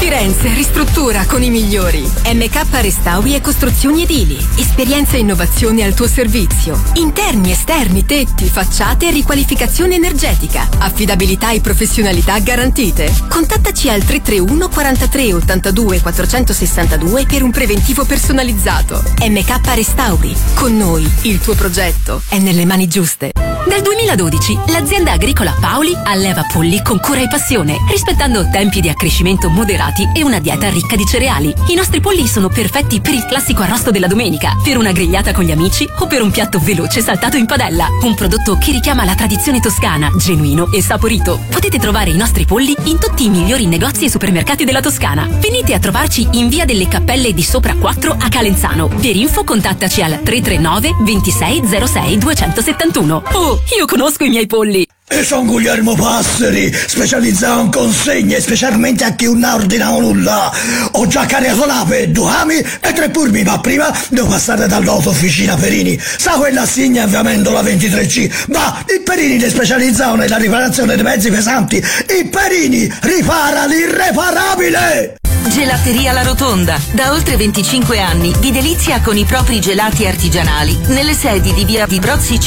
Firenze ristruttura con i migliori. MK Restauri e Costruzioni Edili. Esperienza e innovazione al tuo servizio. Interni, esterni, tetti, facciate e riqualificazione energetica. Affidabilità e professionalità garantite. Contattaci al 331 43 82 462 per un preventivo personalizzato. MK Restauri. Con noi il tuo progetto è nelle mani giuste. Dal 2012 l'azienda agricola Paoli alleva polli con cura e passione, rispettando tempi di accrescimento moderati e una dieta ricca di cereali. I nostri polli sono perfetti per il classico arrosto della domenica, per una grigliata con gli amici o per un piatto veloce saltato in padella. Un prodotto che richiama la tradizione toscana, genuino e saporito. Potete trovare i nostri polli in tutti i migliori negozi e supermercati della Toscana. Venite a trovarci in via delle Cappelle di Sopra 4 a Calenzano. Per info contattaci al 339 26 06 271. Oh, io conosco i miei polli. E sono Guglielmo Passeri, specializzato in consegne, specialmente a chi non ordina nulla. Ho già caricato l'ape, 2 ami e 3 purmi, ma prima devo passare dall'autofficina Perini. Sa quella assegna avviamento la 23C? Ma i Perini li specializzano nella riparazione dei mezzi pesanti. I Perini ripara l'irreparabile! Gelateria La Rotonda. Da oltre 25 anni vi delizia con i propri gelati artigianali nelle sedi di via Vibrozzi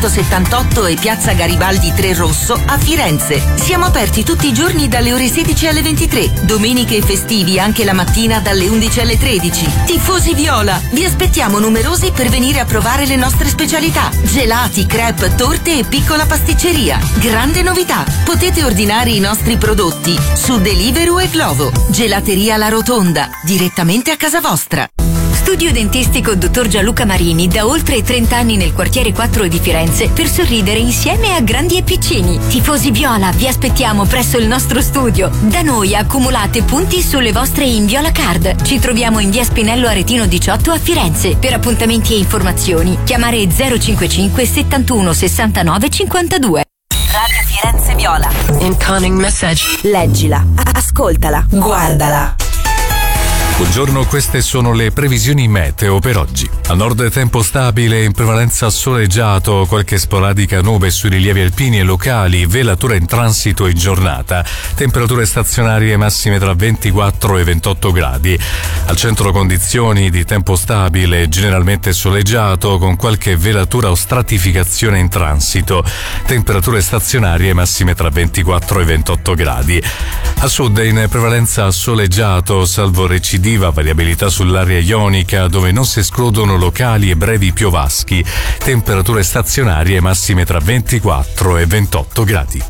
578 e piazza Garibaldi 3 Rosso a Firenze. Siamo aperti tutti i giorni dalle ore 16 alle 23, domeniche e festivi anche la mattina dalle 11 alle 13. Tifosi Viola, vi aspettiamo numerosi per venire a provare le nostre specialità: gelati, crepe, torte e piccola pasticceria. Grande novità, potete ordinare i nostri prodotti su Deliveroo e Glovo. Gelateria La Rotonda, direttamente a casa vostra. Studio dentistico Dottor Gianluca Marini, da oltre 30 anni nel quartiere 4 di Firenze, per sorridere insieme a grandi e piccini. Tifosi viola, vi aspettiamo presso il nostro studio. Da noi accumulate punti sulle vostre Inviola Card. Ci troviamo in via Spinello Aretino 18 a Firenze. Per appuntamenti e informazioni chiamare 055 71 69 52. Radio Firenze Viola. Incoming message. Leggila, ascoltala, guardala. Buongiorno, queste sono le previsioni meteo per oggi. A nord tempo stabile, in prevalenza soleggiato, qualche sporadica nube sui rilievi alpini e locali, velatura in transito in giornata. Temperature stazionarie massime tra 24 e 28 gradi. Al centro condizioni di tempo stabile, generalmente soleggiato, con qualche velatura o stratificazione in transito. Temperature stazionarie massime tra 24 e 28 gradi. A sud in prevalenza soleggiato, salvo recidiva variabilità sull'area ionica, dove non si escludono locali e brevi piovaschi. Temperature stazionarie massime tra 24 e 28 gradi.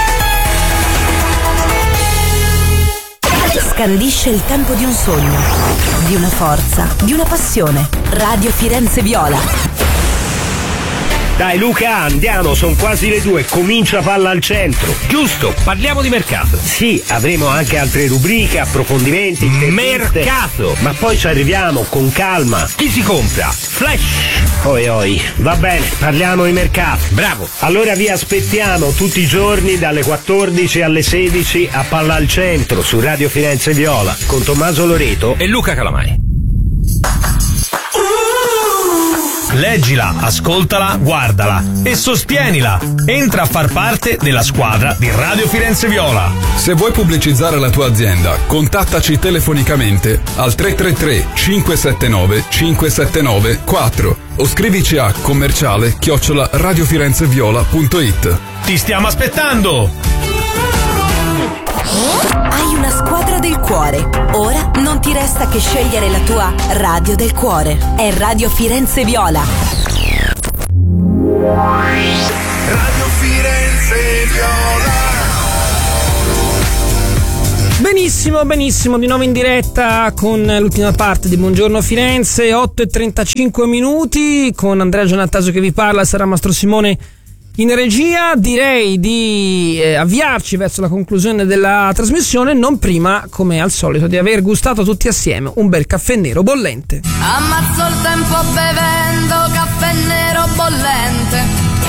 Scandisce il tempo di un sogno, di una forza, di una passione. Radio Firenze Viola. Dai Luca, andiamo, sono quasi le 2, comincia Palla al Centro. Giusto, parliamo di mercato. Sì, avremo anche altre rubriche, approfondimenti. Mercato! Ma poi ci arriviamo, con calma. Chi si compra? Flash! Oi, va bene, parliamo di mercato. Bravo! Allora vi aspettiamo tutti i giorni dalle 14 alle 16 a Palla al Centro su Radio Firenze Viola con Tommaso Loreto e Luca Calamai. Leggila, ascoltala, guardala e sostienila. Entra a far parte della squadra di Radio Firenze Viola. Se vuoi pubblicizzare la tua azienda, contattaci telefonicamente al 333 579 579 4 o scrivici a commerciale@radiofirenzeviola.it. Ti stiamo aspettando! Hai una squadra del cuore. Ora non ti resta che scegliere la tua radio del cuore. È Radio Firenze Viola. Radio Firenze Viola. Benissimo, di nuovo in diretta con l'ultima parte di Buongiorno Firenze, 8:35 minuti, con Andrea Giannattasio che vi parla, sarà Mastro Simone in regia. Direi di avviarci verso la conclusione della trasmissione, non prima, come al solito, di aver gustato tutti assieme un bel caffè nero bollente. Ammazzo il tempo bevendo caffè nero bollente,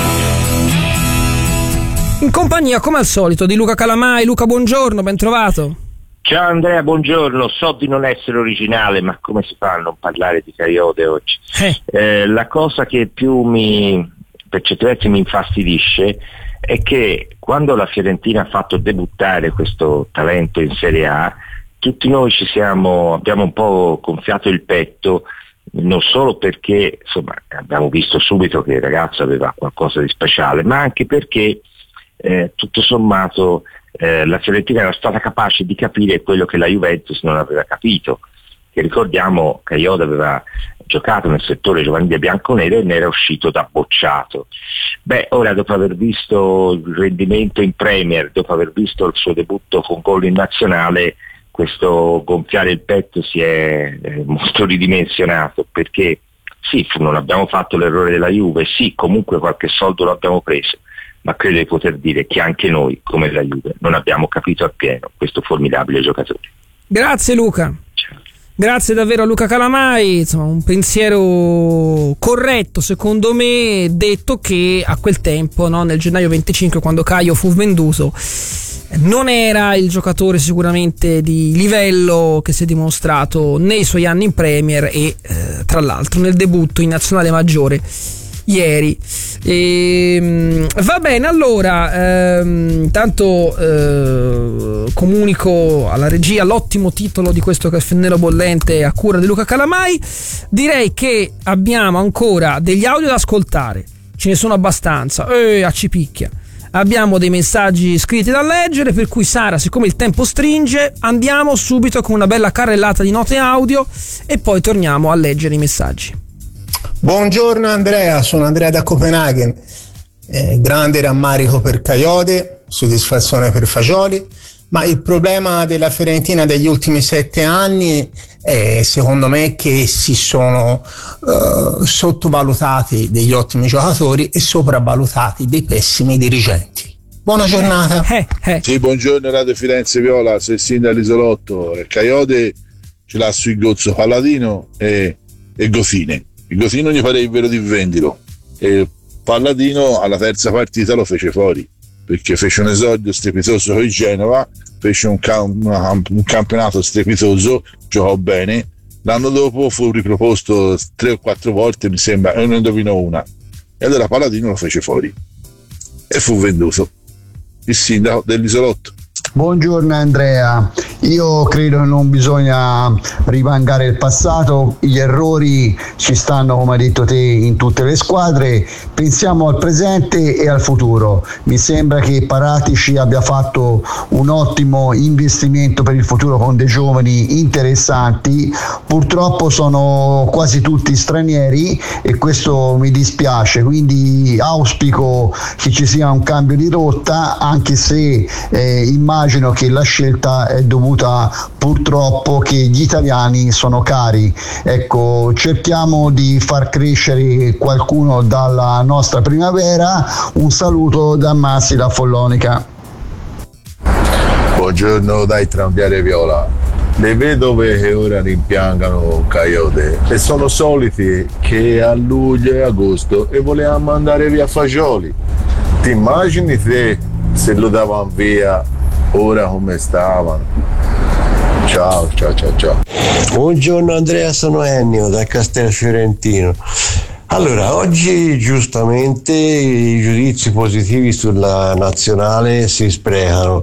in compagnia, come al solito, di Luca Calamai. Luca, buongiorno, ben trovato. Ciao Andrea, buongiorno. So di non essere originale, ma come si fa a non parlare di Cariode oggi? La cosa che più per certi versi mi infastidisce è che quando la Fiorentina ha fatto debuttare questo talento in Serie A, tutti noi abbiamo un po' gonfiato il petto, non solo perché insomma abbiamo visto subito che il ragazzo aveva qualcosa di speciale, ma anche perché tutto sommato la Fiorentina era stata capace di capire quello che la Juventus non aveva capito, che ricordiamo Kayode aveva giocato nel settore giovanile bianconero e ne era uscito da bocciato. Ora dopo aver visto il rendimento in Premier, dopo aver visto il suo debutto con gol in nazionale, questo gonfiare il petto si è molto ridimensionato, perché sì, non abbiamo fatto l'errore della Juve, sì, comunque qualche soldo lo abbiamo preso, ma credo di poter dire che anche noi, come la Juve, non abbiamo capito appieno questo formidabile giocatore. Grazie Luca. Grazie davvero a Luca Calamai, insomma un pensiero corretto secondo me, detto che a quel tempo, no, nel gennaio 25, quando Caio fu venduto, non era il giocatore sicuramente di livello che si è dimostrato nei suoi anni in Premier e tra l'altro nel debutto in nazionale maggiore ieri. Va bene, allora intanto comunico alla regia l'ottimo titolo di questo caffè nero bollente a cura di Luca Calamai. Direi che abbiamo ancora degli audio da ascoltare, ce ne sono abbastanza, a cipicchia. Abbiamo dei messaggi scritti da leggere, per cui Sara, siccome il tempo stringe, andiamo subito con una bella carrellata di note audio e poi torniamo a leggere i messaggi. Buongiorno Andrea, sono Andrea da Copenaghen. Grande rammarico per Kayode, soddisfazione per Fagioli, ma il problema della Fiorentina degli ultimi 7 anni è secondo me che si sono sottovalutati degli ottimi giocatori e sopravvalutati dei pessimi dirigenti. Buona giornata. Sì, buongiorno Radio Firenze Viola, Sessin dall'Isolotto. Kayode ce l'ha sui Gozzo Palladino e Gofine. Il Gofino gli farei il vero di vendilo e Palladino alla terza partita lo fece fuori perché fece un esordio strepitoso con il Genova, fece un campionato strepitoso, giocò bene, l'anno dopo fu riproposto 3 o 4 volte mi sembra e non indovino una, e allora Palladino lo fece fuori e fu venduto. Il sindaco dell'Isolotto. Buongiorno Andrea, io credo che non bisogna rivangare il passato, gli errori ci stanno come hai detto te in tutte le squadre, pensiamo al presente e al futuro. Mi sembra che Paratici abbia fatto un ottimo investimento per il futuro con dei giovani interessanti, purtroppo sono quasi tutti stranieri e questo mi dispiace, quindi auspico che ci sia un cambio di rotta, anche se immagino che la scelta è dovuta purtroppo che gli italiani sono cari. Ecco, cerchiamo di far crescere qualcuno dalla nostra primavera. Un saluto da Massi da Follonica. Buongiorno dai Tranviarie Viola. Le vedove che ora rimpiangano Kayode e sono soliti che a luglio e agosto e volevamo andare via Fagioli. Ti immagini te se lo davano via ora come stavano? Ciao. Buongiorno Andrea, sono Ennio da Castel Fiorentino. Allora, oggi giustamente i giudizi positivi sulla nazionale si sprecano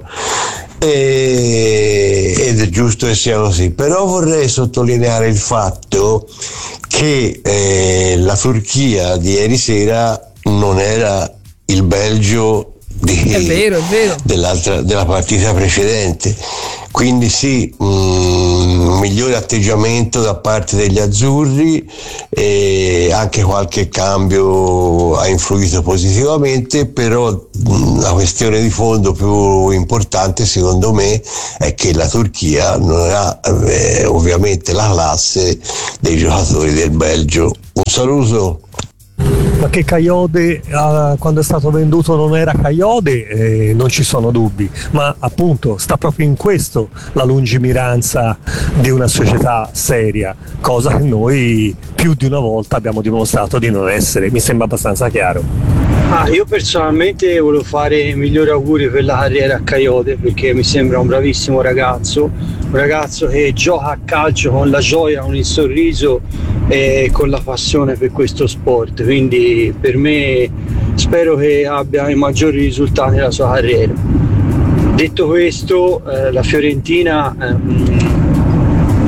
ed è giusto che sia così, però vorrei sottolineare il fatto che la Turchia di ieri sera non era il Belgio è vero. della partita precedente, quindi sì, un migliore atteggiamento da parte degli azzurri e anche qualche cambio ha influito positivamente, però la questione di fondo più importante secondo me è che la Turchia non ha ovviamente la classe dei giocatori del Belgio. Un saluto. Ma che Kayode quando è stato venduto non era Kayode, non ci sono dubbi, ma appunto sta proprio in questo la lungimiranza di una società seria, cosa che noi più di una volta abbiamo dimostrato di non essere. Mi sembra abbastanza chiaro. Io personalmente volevo fare i migliori auguri per la carriera a Kayode, perché mi sembra un bravissimo ragazzo, un ragazzo che gioca a calcio con la gioia, con il sorriso e con la passione per questo sport, quindi per me spero che abbia i maggiori risultati nella sua carriera. Detto questo, la Fiorentina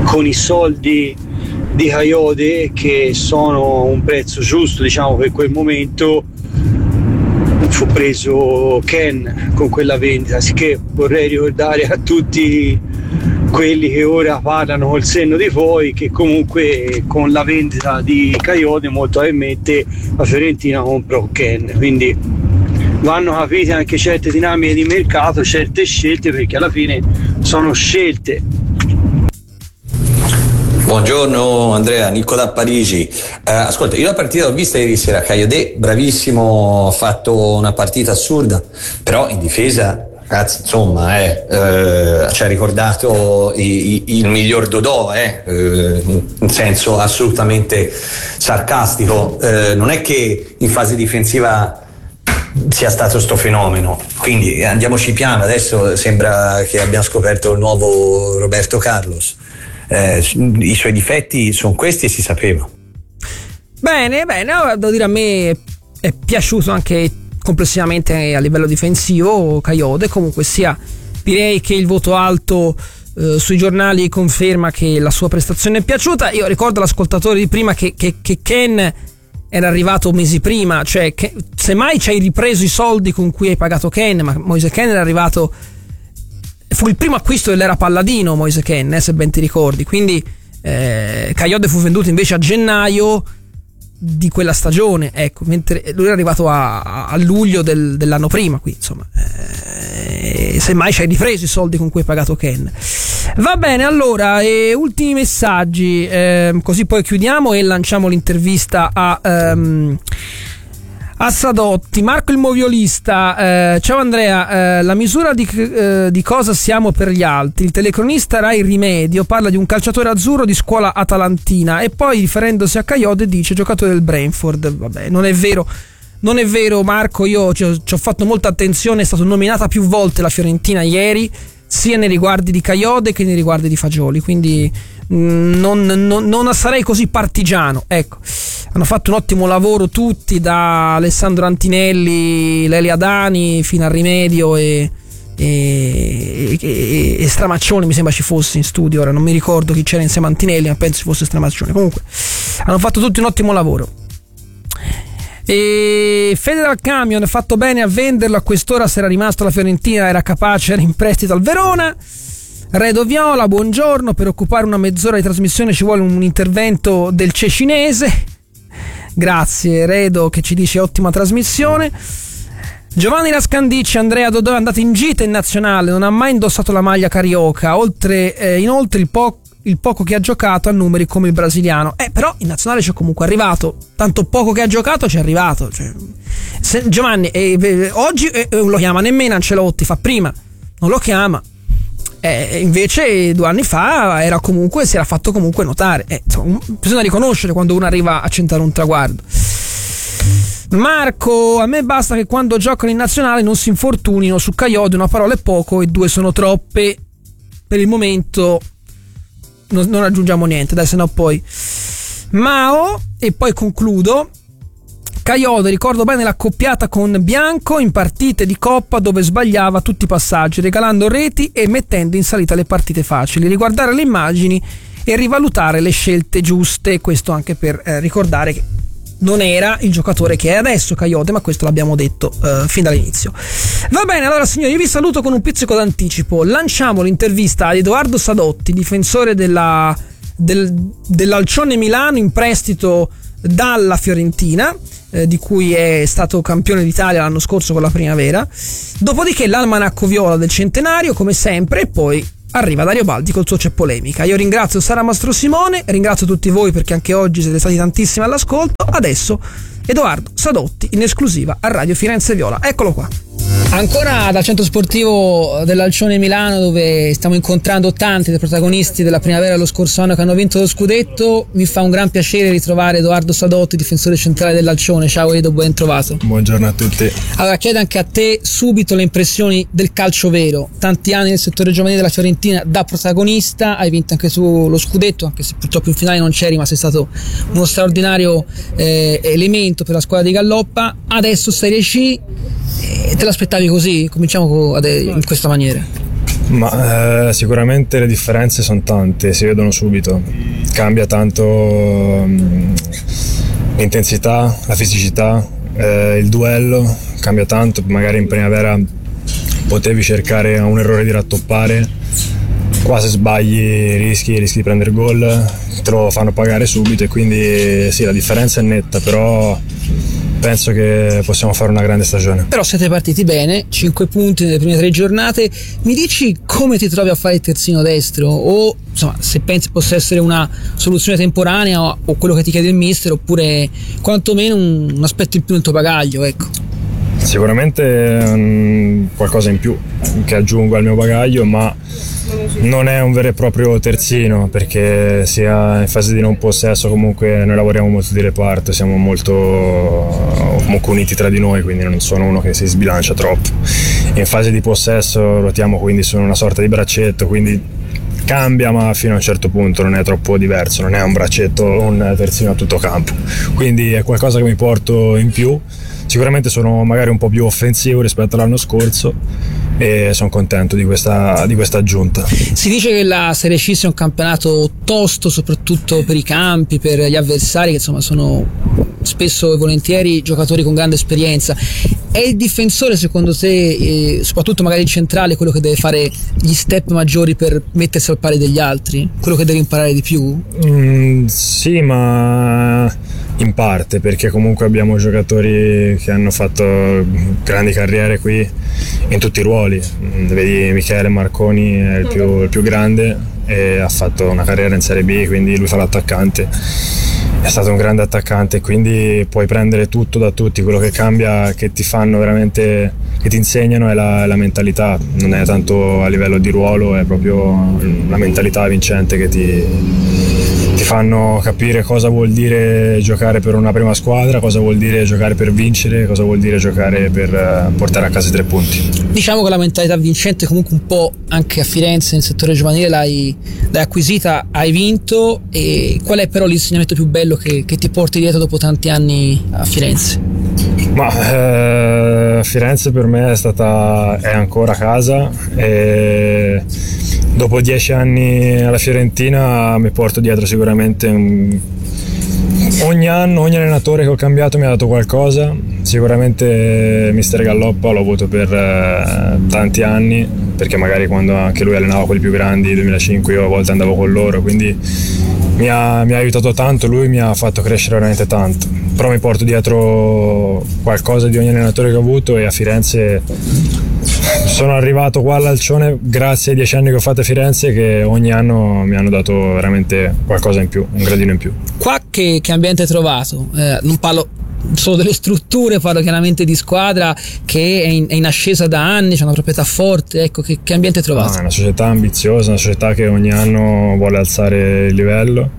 con i soldi di Kayode, che sono un prezzo giusto, diciamo, per quel momento, fu preso Ken con quella vendita. Sicché vorrei ricordare a tutti quelli che ora parlano col senno di poi che comunque con la vendita di Kayode molto probabilmente la Fiorentina comprò Ken, quindi vanno capite anche certe dinamiche di mercato, certe scelte, perché alla fine sono scelte. Buongiorno Andrea, Nicola da Parigi. Ascolta, io la partita l'ho vista ieri sera, Kayode bravissimo, ha fatto una partita assurda, però in difesa, ragazzi, insomma, ci ha ricordato il miglior Dodò, in senso assolutamente sarcastico. Non è che in fase difensiva sia stato sto fenomeno, quindi andiamoci piano. Adesso sembra che abbiamo scoperto il nuovo Roberto Carlos. I suoi difetti sono questi e si sapeva. Bene, devo dire, a me è piaciuto anche complessivamente a livello difensivo Kayode. Comunque sia, direi che il voto alto sui giornali conferma che la sua prestazione è piaciuta. Io ricordo all'ascoltatore di prima che Ken era arrivato mesi prima, cioè che, semmai ci hai ripreso i soldi con cui hai pagato Ken, ma Moise Ken era arrivato, fu il primo acquisto dell'era Palladino, Moise Ken, se ben ti ricordi, quindi Kayode fu venduto invece a gennaio di quella stagione, ecco, mentre lui era arrivato a luglio dell'anno prima, qui insomma semmai ci hai ripreso i soldi con cui hai pagato Ken. Va bene, allora ultimi messaggi, così poi chiudiamo e lanciamo l'intervista a Sadotti. Marco il moviolista, ciao Andrea, la misura di cosa siamo per gli altri. Il telecronista Rai Rimedio parla di un calciatore azzurro di scuola atalantina e poi, riferendosi a Kayode, dice giocatore del Brentford. Vabbè, non è vero Marco, io ci ho fatto molta attenzione, è stata nominata più volte la Fiorentina ieri, sia nei riguardi di Kayode che nei riguardi di Fagioli, quindi non sarei così partigiano, ecco. Hanno fatto un ottimo lavoro tutti, da Alessandro Antinelli, Lele Adani fino a Rimedio e Stramaccioni, mi sembra ci fosse in studio, ora non mi ricordo chi c'era insieme a Antinelli, ma penso ci fosse Stramaccioni. Comunque hanno fatto tutti un ottimo lavoro. E Federal Camion ha fatto bene a venderlo, a quest'ora se era rimasto la Fiorentina era capace, era in prestito al Verona. Redo Viola, buongiorno, per occupare una mezz'ora di trasmissione ci vuole un intervento del cecinese. Grazie Redo, che ci dice ottima trasmissione. Giovanni Rascandici, Andrea Dodò è andato in gita in nazionale, non ha mai indossato la maglia carioca, inoltre il poco che ha giocato ha numeri come il brasiliano, però in nazionale c'è comunque arrivato, tanto poco che ha giocato c'è arrivato, cioè, Giovanni oggi lo chiama nemmeno Ancelotti, fa prima, non lo chiama, invece 2 anni fa si era fatto comunque notare, insomma, bisogna riconoscere quando uno arriva a centrare un traguardo. Marco, a me basta che quando giocano in nazionale non si infortunino. Su Kayode una parola è poco e 2 sono troppe. Per il momento non aggiungiamo niente, dai, se no poi Mao. E poi concludo. Kayode, ricordo bene l'accoppiata con Bianco in partite di Coppa dove sbagliava tutti i passaggi, regalando reti e mettendo in salita le partite facili. Riguardare le immagini e rivalutare le scelte giuste, questo anche per ricordare che non era il giocatore che è adesso Kayode, ma questo l'abbiamo detto fin dall'inizio. Va bene, allora signori, io vi saluto con un pizzico d'anticipo. Lanciamo l'intervista ad Edoardo Sadotti, difensore dell'Alcione Milano in prestito dalla Fiorentina, di cui è stato campione d'Italia l'anno scorso con la Primavera. Dopodiché l'almanacco viola del centenario come sempre, e poi arriva Dario Baldi col suo C'è Polemica. Io ringrazio Sara Mastro Simone, ringrazio tutti voi perché anche oggi siete stati tantissimi all'ascolto. Adesso Edoardo Sadotti in esclusiva a Radio Firenze Viola, eccolo qua. Ancora dal centro sportivo dell'Alcione Milano, dove stiamo incontrando tanti dei protagonisti della Primavera dello scorso anno che hanno vinto lo scudetto, mi fa un gran piacere ritrovare Edoardo Sadotti, difensore centrale dell'Alcione. Ciao Edo, ben trovato. Buongiorno a tutti. Allora, chiedo anche a te subito le impressioni del calcio vero. Tanti anni nel settore giovanile della Fiorentina da protagonista, hai vinto anche tu lo scudetto, anche se purtroppo in finale non c'eri, ma sei stato uno straordinario elemento per la squadra di Galloppa. Adesso Serie C, te l'aspettavi così? Cominciamo in questa maniera. Ma sicuramente le differenze sono tante, si vedono subito. Cambia tanto l'intensità, la fisicità, il duello cambia tanto. Magari in primavera potevi cercare un errore di rattoppare, qua se sbagli rischi di prendere gol, te lo fanno pagare subito, e quindi sì, la differenza è netta, però penso che possiamo fare una grande stagione. Però siete partiti bene, 5 punti nelle prime 3 giornate. Mi dici come ti trovi a fare il terzino destro, o insomma se pensi possa essere una soluzione temporanea o quello che ti chiede il mister, oppure quantomeno un aspetto in più nel tuo bagaglio, ecco. Sicuramente qualcosa in più che aggiungo al mio bagaglio, ma non è un vero e proprio terzino, perché sia in fase di non possesso comunque noi lavoriamo molto di reparto, siamo molto comunque uniti tra di noi, quindi non sono uno che si sbilancia troppo. In fase di possesso ruotiamo quindi su una sorta di braccetto, quindi cambia, ma fino a un certo punto non è troppo diverso, non è un braccetto o un terzino a tutto campo, quindi è qualcosa che mi porto in più. Sicuramente sono magari un po' più offensivo rispetto all'anno scorso e sono contento di questa aggiunta. Si dice che la Serie C sia un campionato tosto, soprattutto per i campi, per gli avversari, che insomma sono spesso e volentieri giocatori con grande esperienza. È il difensore, secondo te, soprattutto magari il centrale, quello che deve fare gli step maggiori per mettersi al pari degli altri? Quello che deve imparare di più? Sì, ma in parte, perché comunque abbiamo giocatori che hanno fatto grandi carriere qui in tutti i ruoli. Vedi Michele Marconi è il più grande e ha fatto una carriera in Serie B, quindi lui fa l'attaccante, è stato un grande attaccante, quindi puoi prendere tutto da tutti. Quello che cambia, che ti fanno veramente, che ti insegnano, è la mentalità, non è tanto a livello di ruolo, è proprio la mentalità vincente che ti fanno capire cosa vuol dire giocare per una prima squadra, cosa vuol dire giocare per vincere, cosa vuol dire giocare per portare a casa i 3 punti. Diciamo che la mentalità vincente comunque un po' anche a Firenze nel settore giovanile l'hai acquisita, hai vinto. E qual è però l'insegnamento più bello che ti porti dietro dopo tanti anni a Firenze? Ma Firenze per me è ancora casa, e dopo 10 anni alla Fiorentina mi porto dietro sicuramente ogni anno, ogni allenatore che ho cambiato mi ha dato qualcosa. Sicuramente mister Galloppa l'ho avuto per tanti anni, perché magari quando anche lui allenava quelli più grandi, 2005, io a volte andavo con loro, quindi mi ha aiutato tanto, lui mi ha fatto crescere veramente tanto. Però mi porto dietro qualcosa di ogni allenatore che ho avuto, e a Firenze sono arrivato qua all'Alcione grazie ai 10 anni che ho fatto a Firenze, che ogni anno mi hanno dato veramente qualcosa in più, un gradino in più. Qua che ambiente hai trovato? Non parlo solo delle strutture, parlo chiaramente di squadra che è in ascesa da anni, c'è una proprietà forte, ecco, che ambiente hai trovato? È una società ambiziosa, una società che ogni anno vuole alzare il livello,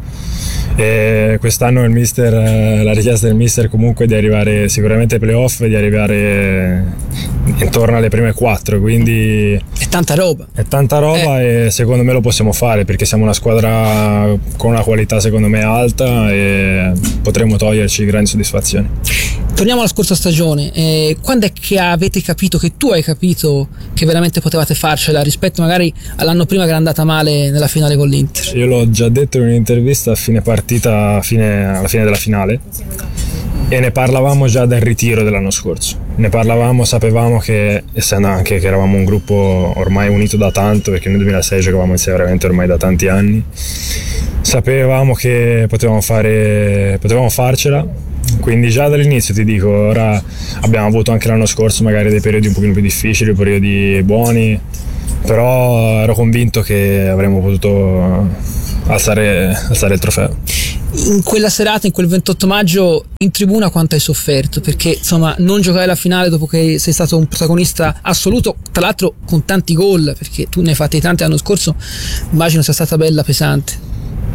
e quest'anno la richiesta del mister comunque è di arrivare sicuramente ai playoff e di arrivare intorno alle prime 4, quindi è tanta roba, e secondo me lo possiamo fare, perché siamo una squadra con una qualità secondo me alta e potremo toglierci grandi soddisfazioni. Torniamo alla scorsa stagione, quando è che avete capito, che tu hai capito che veramente potevate farcela rispetto magari all'anno prima che era andata male nella finale con l'Inter? Io l'ho già detto in un'intervista a fine partita, alla fine della finale, e ne parlavamo già dal ritiro dell'anno scorso. Ne parlavamo, sapevamo che, essendo anche che eravamo un gruppo ormai unito da tanto, perché nel 2006 giocavamo insieme veramente ormai da tanti anni, sapevamo che potevamo farcela. Quindi già dall'inizio ti dico, ora abbiamo avuto anche l'anno scorso magari dei periodi un pochino più difficili, periodi buoni, però ero convinto che avremmo potuto alzare il trofeo. In quella serata, in quel 28 maggio, in tribuna quanto hai sofferto? Perché insomma non giocare la finale dopo che sei stato un protagonista assoluto, tra l'altro con tanti gol, perché tu ne hai fatti tanti l'anno scorso, immagino sia stata bella pesante.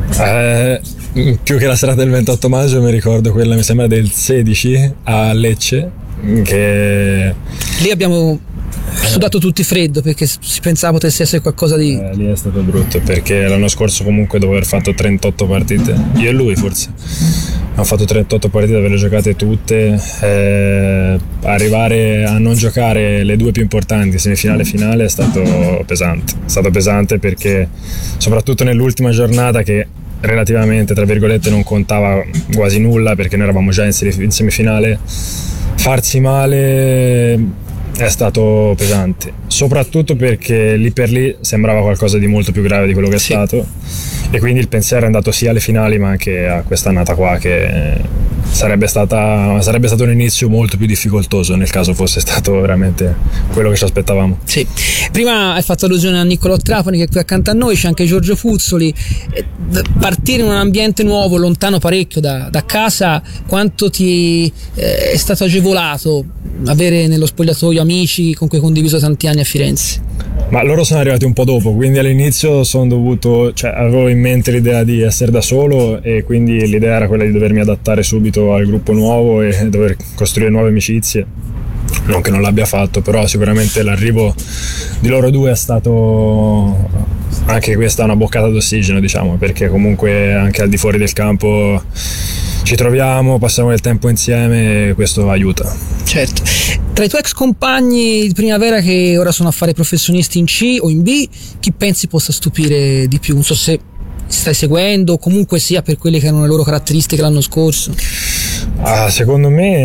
Più che la serata del 28 maggio mi ricordo quella, mi sembra, del 16 a Lecce, che lì abbiamo sudato tutti freddo, perché si pensava potesse essere qualcosa di... lì è stato brutto, perché l'anno scorso comunque dopo aver fatto 38 partite, io e lui forse hanno fatto 38 partite, averle giocate tutte, arrivare a non giocare le due più importanti, semifinale e finale, è stato pesante perché soprattutto nell'ultima giornata, che relativamente tra virgolette non contava quasi nulla perché noi eravamo già in semifinale, farsi male è stato pesante, soprattutto perché lì per lì sembrava qualcosa di molto più grave di quello che è stato, e quindi il pensiero è andato sia alle finali ma anche a questa annata qua, che sarebbe stato un inizio molto più difficoltoso nel caso fosse stato veramente quello che ci aspettavamo. Sì, prima hai fatto allusione a Niccolò Trapani che è qui accanto a noi, c'è anche Giorgio Fuzzoli. Partire in un ambiente nuovo, lontano parecchio da casa, quanto ti è stato agevolato avere nello spogliatoio amici con cui hai condiviso tanti anni a Firenze? Ma loro sono arrivati un po' dopo, quindi all'inizio avevo in mente l'idea di essere da solo, e quindi l'idea era quella di dovermi adattare subito al gruppo nuovo e dover costruire nuove amicizie. Non che non l'abbia fatto, però sicuramente l'arrivo di loro due è stato anche questa una boccata d'ossigeno, diciamo, perché comunque anche al di fuori del campo ci troviamo, passiamo del tempo insieme e questo aiuta. Certo. Tra i tuoi ex compagni di primavera che ora sono a fare professionisti in C o in B, chi pensi possa stupire di più? Non so se stai seguendo, comunque sia per quelle che erano le loro caratteristiche l'anno scorso. Secondo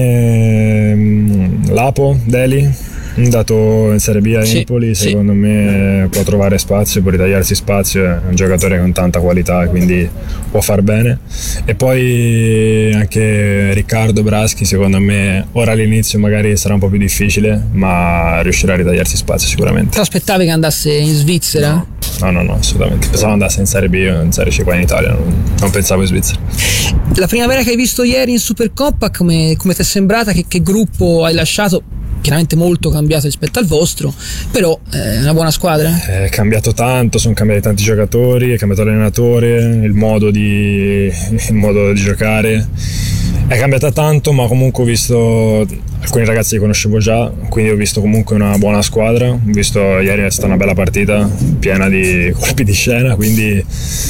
me Lapo, Deli, andato in Serie B a Empoli, secondo me può trovare spazio, può ritagliarsi spazio, è un giocatore con tanta qualità, quindi può far bene. E poi anche Riccardo Braschi, secondo me ora all'inizio magari sarà un po' più difficile, ma riuscirà a ritagliarsi spazio sicuramente. Ti aspettavi che andasse in Svizzera? No, assolutamente. Pensavo andasse in Serie B o in Serie C qua in Italia, non pensavo in Svizzera. La primavera che hai visto ieri in Supercoppa, come ti è sembrata? Che gruppo hai lasciato? Chiaramente molto cambiato rispetto al vostro, però è una buona squadra? È cambiato tanto, sono cambiati tanti giocatori, è cambiato l'allenatore, il modo di giocare è cambiata tanto, ma comunque ho visto alcuni ragazzi che conoscevo già, quindi ho visto comunque una buona squadra. Ho visto ieri è stata una bella partita piena di colpi di scena, quindi è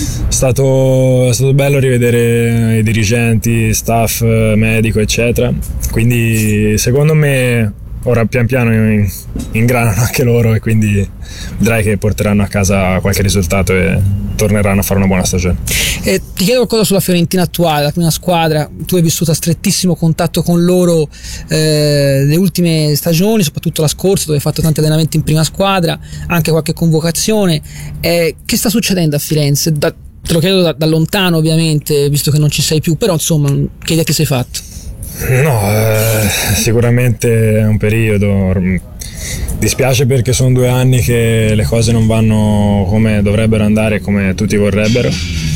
stato bello rivedere i dirigenti, staff medico eccetera, quindi secondo me ora pian piano ingranano anche loro, e quindi vedrai che porteranno a casa qualche risultato e torneranno a fare una buona stagione. Ti chiedo qualcosa sulla Fiorentina attuale, la prima squadra. Tu hai vissuto a strettissimo contatto con loro le ultime stagioni, soprattutto la scorsa, dove hai fatto tanti allenamenti in prima squadra, anche qualche convocazione. Che sta succedendo a Firenze? Te lo chiedo da lontano ovviamente, visto che non ci sei più, però insomma che idea ti sei fatto? No, sicuramente è un periodo. Dispiace perché sono 2 anni che le cose non vanno come dovrebbero andare, come tutti vorrebbero,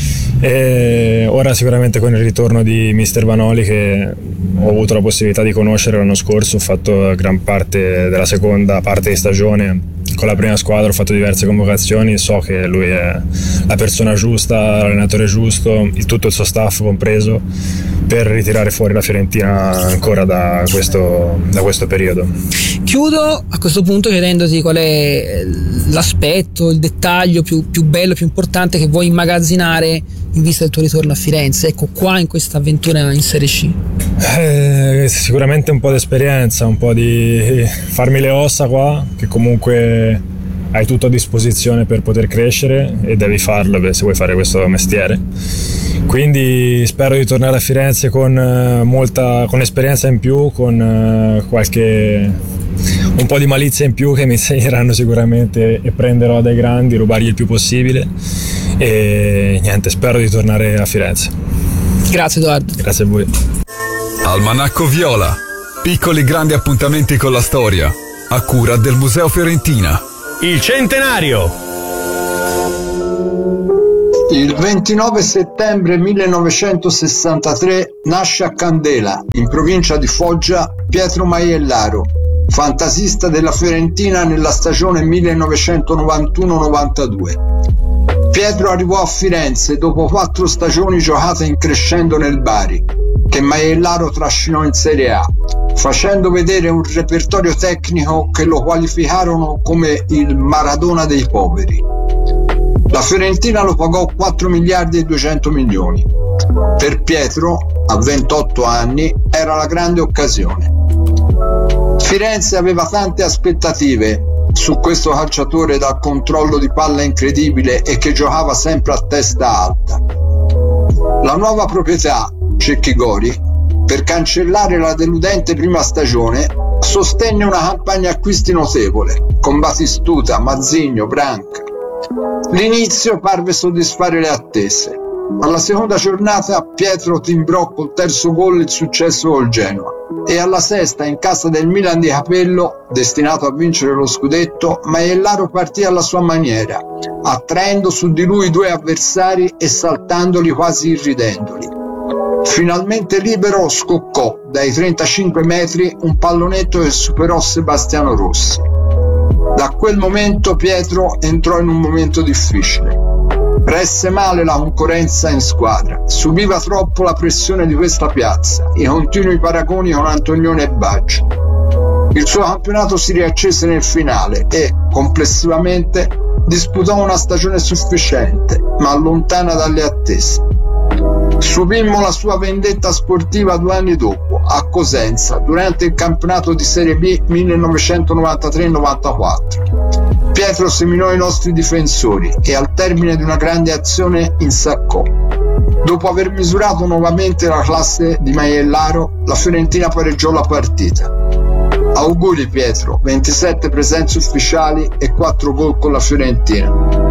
e ora sicuramente con il ritorno di Mister Vanoli, che ho avuto la possibilità di conoscere l'anno scorso, ho fatto gran parte della seconda parte di stagione con la prima squadra, ho fatto diverse convocazioni, so che lui è la persona giusta, l'allenatore giusto, tutto il suo staff compreso, per ritirare fuori la Fiorentina ancora da questo periodo. Chiudo a questo punto chiedendoti qual è l'aspetto, il dettaglio più bello, più importante che vuoi immagazzinare in vista del tuo ritorno a Firenze, ecco qua in questa avventura in Serie C. Sicuramente un po' di esperienza, un po' di farmi le ossa qua, che comunque hai tutto a disposizione per poter crescere e devi farlo se vuoi fare questo mestiere. Quindi spero di tornare a Firenze con esperienza in più, con un po' di malizia in più che mi insegneranno sicuramente, e prenderò dai grandi, rubargli il più possibile, e niente, spero di tornare a Firenze. Grazie Edoardo. Grazie a voi. Almanacco Viola, piccoli grandi appuntamenti con la storia, a cura del Museo Fiorentina. Il centenario. Il 29 settembre 1963 nasce a Candela, in provincia di Foggia, Pietro Maiellaro, fantasista della Fiorentina nella stagione 1991-92. Pietro arrivò a Firenze dopo 4 stagioni giocate in crescendo nel Bari, che Maiellaro trascinò in Serie A, facendo vedere un repertorio tecnico che lo qualificarono come il Maradona dei poveri. La Fiorentina lo pagò 4 miliardi e 200 milioni. Per Pietro, a 28 anni, era la grande occasione. Firenze aveva tante aspettative su questo calciatore dal controllo di palla incredibile e che giocava sempre a testa alta. La nuova proprietà, Cecchi Gori, per cancellare la deludente prima stagione, sostenne una campagna acquisti notevole, con Batistuta, Mazzigno, Branca. L'inizio parve soddisfare le attese. Alla seconda giornata Pietro timbrò col terzo gol il successo col Genoa e alla sesta, in casa del Milan di Capello, destinato a vincere lo scudetto, Maiellaro partì alla sua maniera, attraendo su di lui due avversari e saltandoli quasi irridendoli. Finalmente libero scoccò dai 35 metri un pallonetto che superò Sebastiano Rossi. Da quel momento Pietro entrò in un momento difficile. Resse male la concorrenza in squadra, subiva troppo la pressione di questa piazza, i continui paragoni con Antonioni e Baggio. Il suo campionato si riaccese nel finale e, complessivamente, disputò una stagione sufficiente, ma lontana dalle attese. Subimmo la sua vendetta sportiva 2 anni dopo, a Cosenza, durante il campionato di Serie B 1993-94. Pietro seminò i nostri difensori e al termine di una grande azione insaccò. Dopo aver misurato nuovamente la classe di Maiellaro, la Fiorentina pareggiò la partita. Auguri Pietro, 27 presenze ufficiali e 4 gol con la Fiorentina.